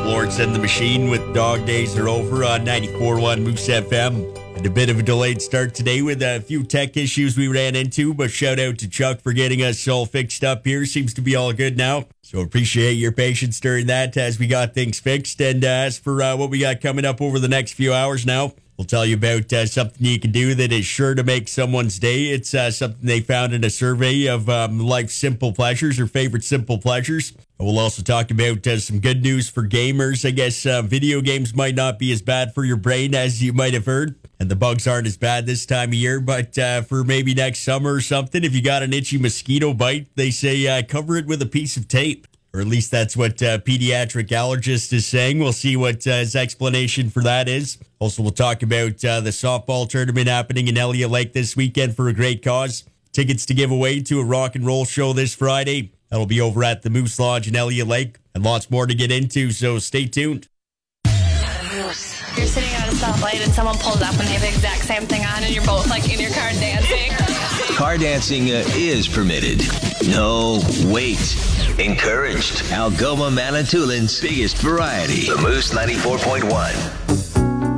Florence and the Machine with Dog Days Are Over on 94.1 Moose FM. And a bit of a delayed start today with a few tech issues we ran into, but shout out to Chuck for getting us all fixed up here. Seems to be all good now. So appreciate your patience during that as we got things fixed. And as for what we got coming up over the next few hours now, we'll tell you about something you can do that is sure to make someone's day. It's something they found in a survey of life's simple pleasures or favorite simple pleasures. We'll also talk about some good news for gamers. I guess video games might not be as bad for your brain as you might have heard. And the bugs aren't as bad this time of year, but for maybe next summer or something, if you got an itchy mosquito bite, they say cover it with a piece of tape. Or at least that's what pediatric allergist is saying. We'll see what his explanation for that is. Also, we'll talk about the softball tournament happening in Elliott Lake this weekend for a great cause. Tickets to give away to a rock and roll show this Friday. That'll be over at the Moose Lodge in Elliott Lake. And lots more to get into, so stay tuned. You're sitting at a stoplight and someone pulls up and they have the exact same thing on and you're both like in your car dancing. Car dancing is permitted. No, wait. Encouraged. Algoma Manitoulin's biggest variety. The Moose 94.1.